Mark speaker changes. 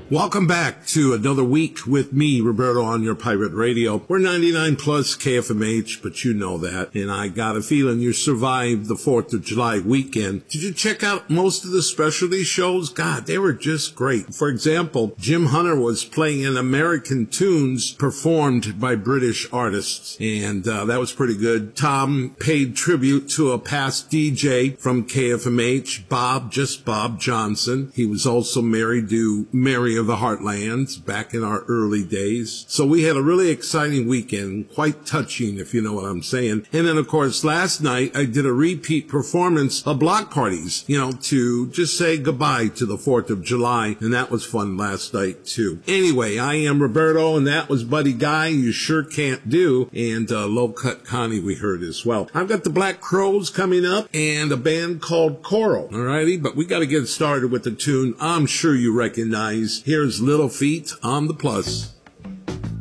Speaker 1: Welcome back to another week with me, Roberto, on your pirate radio. We're 99 plus KFMH, but you know that. And I got a feeling you survived the 4th of July weekend. Did you check out most of the specialty shows? God, they were just great. For example, Jim Hunter was playing in American tunes performed by British artists. And that was pretty good. Tom paid tribute to a past DJ from KFMH, Bob Johnson. He was also married to Mary of the Heartlands back in our early days. So we had a really exciting weekend, quite touching, if you know what I'm saying. And then, of course, last night I did a repeat performance of block parties, to just say goodbye to the 4th of July. And that was fun last night, too. Anyway, I am Roberto, and that was Buddy Guy, You Sure Can't Do, and Low Cut Connie we heard as well. I've got the Black Crowes coming up and a band called Coral, alrighty? But we got to get started with the tune I'm sure you recognize. Here's Little Feat on the Plus.